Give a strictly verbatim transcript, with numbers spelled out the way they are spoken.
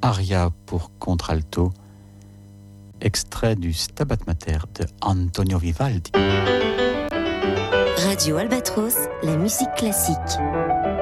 Aria pour contralto, extrait du Stabat Mater de Antonio Vivaldi. Radio Albatros, la musique classique.